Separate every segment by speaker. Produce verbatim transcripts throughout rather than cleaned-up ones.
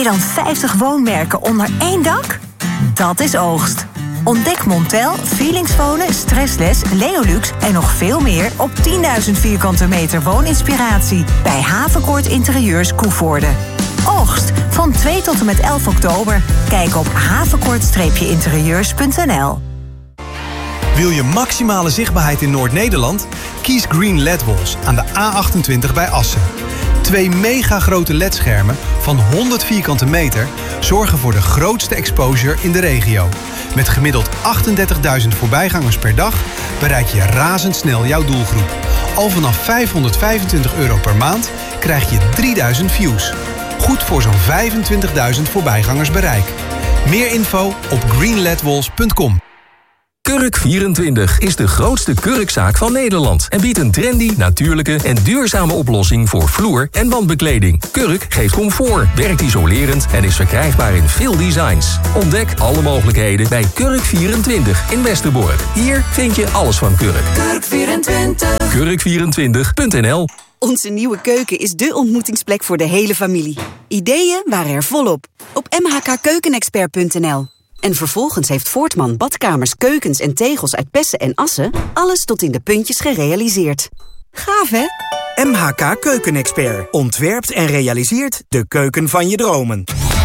Speaker 1: Meer dan vijftig woonmerken onder één dak? Dat is oogst. Ontdek Montel, Feelings Wonen, Stressless, Leolux en nog veel meer op tienduizend vierkante meter wooninspiratie bij Havenkoort Interieurs Koevoorde. Oogst van twee tot en met elf oktober. Kijk op havenkoort interieurs punt n l.
Speaker 2: Wil je maximale zichtbaarheid in Noord-Nederland? Kies Green L E D-Walls aan de A achtentwintig bij Assen. Twee mega grote L E D-schermen van honderd vierkante meter zorgen voor de grootste exposure in de regio. Met gemiddeld achtendertigduizend voorbijgangers per dag bereik je razendsnel jouw doelgroep. Al vanaf vijfhonderdvijfentwintig euro per maand krijg je drieduizend views. Goed voor zo'n vijfentwintigduizend voorbijgangers bereik. Meer info op green led walls punt com.
Speaker 3: Kurk vierentwintig is de grootste kurkzaak van Nederland en biedt een trendy, natuurlijke en duurzame oplossing voor vloer- en wandbekleding. Kurk geeft comfort, werkt isolerend en is verkrijgbaar in veel designs. Ontdek alle mogelijkheden bij Kurk vierentwintig in Westerbork. Hier vind je alles van Kurk.
Speaker 4: Kurk vierentwintig.
Speaker 3: kurk vierentwintig punt n l.
Speaker 5: Onze nieuwe keuken is dé ontmoetingsplek voor de hele familie. Ideeën waren er volop op m h k keukenexpert punt n l. En vervolgens heeft Voortman badkamers, keukens en tegels uit Pessen en Assen alles tot in de puntjes gerealiseerd. Gaaf, hè?
Speaker 6: M H K Keukenexpert ontwerpt en realiseert de keuken van je dromen.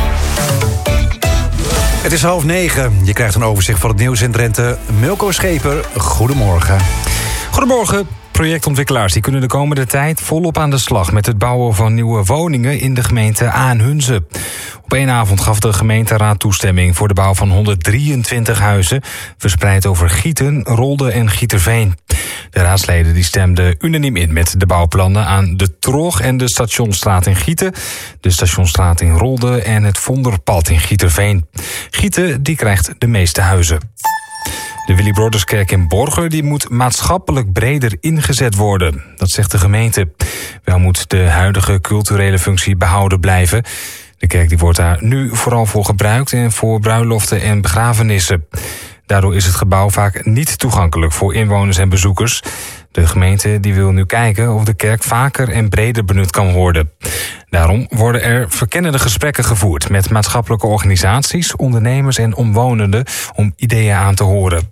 Speaker 7: Het is half negen. Je krijgt een overzicht van het nieuws in Drenthe. Milko Scheper, goedemorgen.
Speaker 8: Goedemorgen. Projectontwikkelaars die kunnen de komende tijd volop aan de slag met het bouwen van nieuwe woningen in de gemeente Aanhunze. Op één avond gaf de gemeenteraad toestemming voor de bouw van honderddrieëntwintig huizen, verspreid over Gieten, Rolde en Gieterveen. De raadsleden die stemden unaniem in met de bouwplannen aan de Troog en de Stationsstraat in Gieten, de Stationsstraat in Rolde en het Vonderpad in Gieterveen. Gieten die krijgt de meeste huizen. De Willy Brotherskerk in Borger die moet maatschappelijk breder ingezet worden. Dat zegt de gemeente. Wel moet de huidige culturele functie behouden blijven. De kerk die wordt daar nu vooral voor gebruikt en voor bruiloften en begrafenissen. Daardoor is het gebouw vaak niet toegankelijk voor inwoners en bezoekers. De gemeente die wil nu kijken of de kerk vaker en breder benut kan worden. Daarom worden er verkennende gesprekken gevoerd met maatschappelijke organisaties, ondernemers en omwonenden om ideeën aan te horen.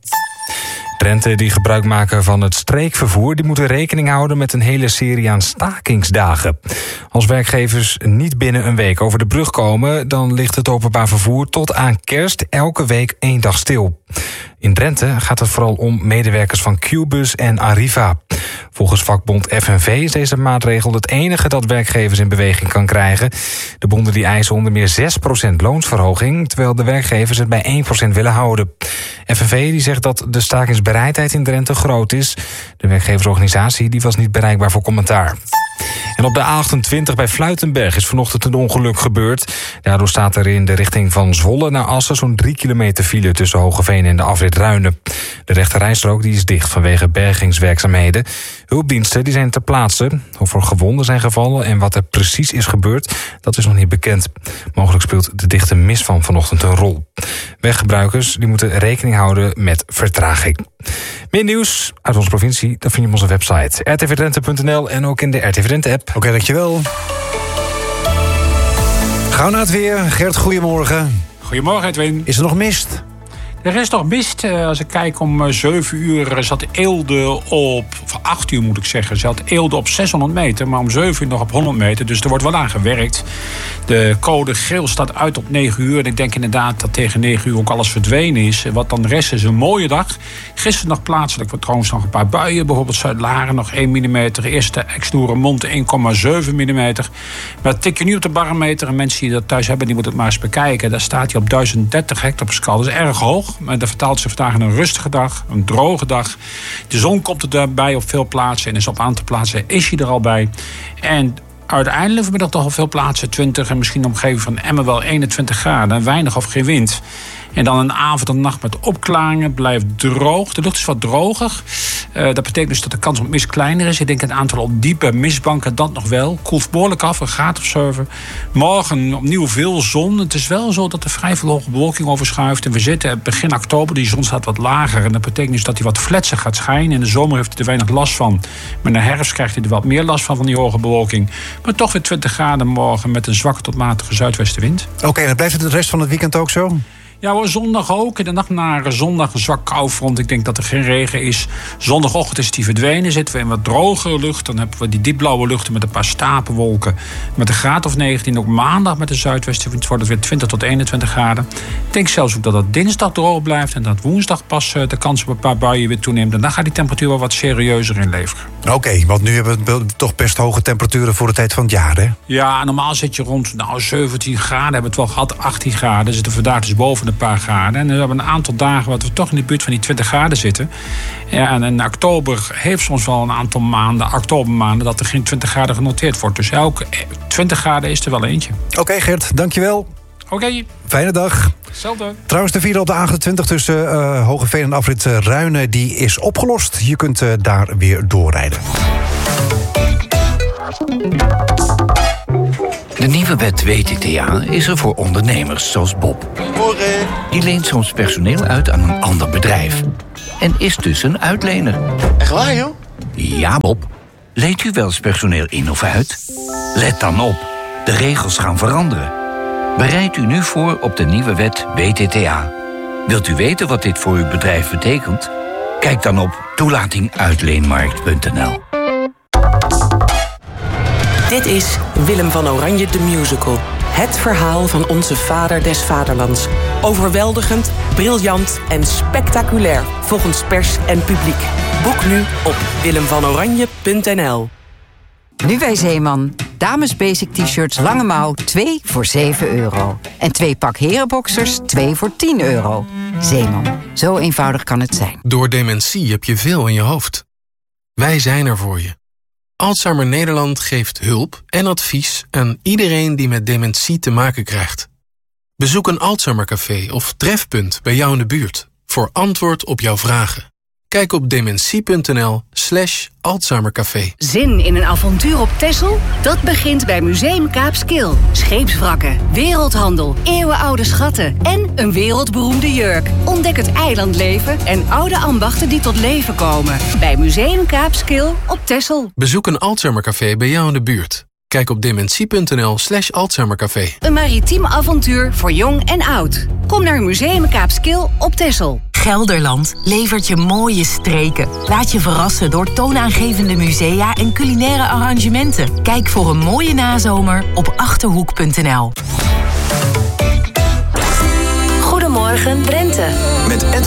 Speaker 8: Drenthe die gebruik maken van het streekvervoer die moeten rekening houden met een hele serie aan stakingsdagen. Als werkgevers niet binnen een week over de brug komen, dan ligt het openbaar vervoer tot aan kerst elke week één dag stil. In Drenthe gaat het vooral om medewerkers van Qbus en Arriva. Volgens vakbond F N V is deze maatregel het enige dat werkgevers in beweging kan krijgen. De bonden die eisen onder meer zes procent loonsverhoging, terwijl de werkgevers het bij één procent willen houden. F N V die zegt dat de stakingsbereidheid in Drenthe groot is. De werkgeversorganisatie die was niet bereikbaar voor commentaar. En op de A achtentwintig bij Fluitenberg is vanochtend een ongeluk gebeurd. Daardoor staat er in de richting van Zwolle naar Assen zo'n drie kilometer file tussen Hogeveen en de afrit Ruinen. De rechterrijstrook die is dicht vanwege bergingswerkzaamheden. Hulpdiensten die zijn ter plaatse. Of er gewonden zijn gevallen en wat er precies is gebeurd, dat is nog niet bekend. Mogelijk speelt de dichte mist van vanochtend een rol. Weggebruikers die moeten rekening houden met vertraging. Meer nieuws uit onze provincie, dat vind je op onze website r t v drenthe punt n l en ook in de R T V Drenthe app.
Speaker 7: Oké, okay, dankjewel. Gaan we naar het weer. Gert, goedemorgen.
Speaker 9: Goedemorgen, Edwin.
Speaker 7: Is er nog mist?
Speaker 9: Er is nog mist. Als ik kijk om zeven uur zat Eelde op... of acht uur moet ik zeggen. Zat Eelde op zeshonderd meter. Maar om zeven uur nog op honderd meter. Dus er wordt wel aan gewerkt. De code geel staat uit op negen uur. En ik denk inderdaad dat tegen negen uur ook alles verdwenen is. Wat dan de rest is een mooie dag. Gisteren nog plaatselijk wat trouwens nog een paar buien. Bijvoorbeeld Zuid-Laren nog één millimeter. Eerste Ex-Noerenmond één komma zeven millimeter. Maar tik je nu op de barometer. En mensen die dat thuis hebben, die moeten het maar eens bekijken. Daar staat hij op duizend dertig hectopascal. Dat is erg hoog. Maar dat vertaalt zich vandaag in een rustige dag, een droge dag. De zon komt erbij op veel plaatsen en is op een aantal plaatsen is hij er al bij. En uiteindelijk vanmiddag toch op veel plaatsen twintig en misschien de omgeving van Emmen wel eenentwintig graden. Weinig of geen wind. En dan een avond en nacht met opklaringen. Het blijft droog. De lucht is wat droger. Uh, dat betekent dus dat de kans op mist kleiner is. Ik denk het aantal op diepe mistbanken dat nog wel. Koelt behoorlijk af, een graad of zeven. Morgen opnieuw veel zon. Het is wel zo dat er vrij veel hoge bewolking overschuift. En we zitten begin oktober. Die zon staat wat lager. En dat betekent dus dat hij wat fletser gaat schijnen. In de zomer heeft hij er weinig last van. Maar in de herfst krijgt hij er wat meer last van, van die hoge bewolking. Maar toch weer twintig graden morgen met een zwakke tot matige zuidwestenwind.
Speaker 7: Oké, okay, dan blijft het de rest van het weekend ook zo?
Speaker 9: Ja hoor, zondag ook. In de nacht naar zondag een zwak koufront. Ik denk dat er geen regen is. Zondagochtend is die verdwenen. Zitten we in wat drogere lucht. Dan hebben we die diepblauwe luchten met een paar stapelwolken. Met een graad of negentien. Ook maandag met de zuidwestenwind wordt het weer twintig tot eenentwintig graden. Ik denk zelfs ook dat het dinsdag droog blijft. En dat woensdag pas de kans op een paar buien weer toeneemt. En dan gaat die temperatuur wel wat serieuzer inleveren.
Speaker 7: Oké, okay, want nu hebben we toch best hoge temperaturen voor de tijd van het jaar, hè?
Speaker 9: Ja, normaal zit je rond nou, zeventien graden. Hebben we het wel gehad, achttien graden. Zitten vandaag dus boven de paar graden. En we hebben een aantal dagen wat we toch in de buurt van die twintig graden zitten. Ja, en in oktober heeft soms wel een aantal maanden, oktobermaanden, dat er geen twintig graden genoteerd wordt. Dus elke twintig graden is er wel eentje.
Speaker 7: Oké, okay, Gert, dankjewel.
Speaker 9: Oké. Okay.
Speaker 7: Fijne dag.
Speaker 9: Hetzelfde.
Speaker 7: Trouwens, de vierde op de A achtentwintig tussen uh, Hogeveen en afrit uh, Ruinen, die is opgelost. Je kunt uh, daar weer doorrijden.
Speaker 4: De nieuwe wet W T T A is er voor ondernemers zoals Bob. Die leent soms personeel uit aan een ander bedrijf. En is dus een uitlener.
Speaker 10: Echt waar, joh?
Speaker 4: Ja, Bob. Leent u wel eens personeel in of uit? Let dan op. De regels gaan veranderen. Bereid u nu voor op de nieuwe wet W T T A. Wilt u weten wat dit voor uw bedrijf betekent? Kijk dan op toelating uitleenmarkt punt n l.
Speaker 11: Dit is Willem van Oranje, de musical. Het verhaal van onze vader des vaderlands. Overweldigend, briljant en spectaculair volgens pers en publiek. Boek nu op willem van oranje punt n l.
Speaker 12: Nu bij Zeeman. Dames basic t-shirts lange mouw twee voor zeven euro. En twee pak herenboxers twee voor tien euro. Zeeman, zo eenvoudig kan het zijn.
Speaker 13: Door dementie heb je veel in je hoofd. Wij zijn er voor je. Alzheimer Nederland geeft hulp en advies aan iedereen die met dementie te maken krijgt. Bezoek een Alzheimercafé of trefpunt bij jou in de buurt voor antwoord op jouw vragen. Kijk op dementie punt n l slash Alzheimercafé.
Speaker 14: Zin in een avontuur op Texel? Dat begint bij Museum Kaapskil. Scheepswrakken, wereldhandel, eeuwenoude schatten en een wereldberoemde jurk. Ontdek het eilandleven en oude ambachten die tot leven komen. Bij Museum Kaapskil op Texel.
Speaker 13: Bezoek een Alzheimercafé bij jou in de buurt. Kijk op dementie punt n l slash Alzheimercafé.
Speaker 14: Een maritiem avontuur voor jong en oud. Kom naar Museum Kaapskil op Texel.
Speaker 15: Gelderland levert je mooie streken. Laat je verrassen door toonaangevende musea en culinaire arrangementen. Kijk voor een mooie nazomer op achterhoek punt n l.
Speaker 16: Goedemorgen Drenthe.
Speaker 17: Met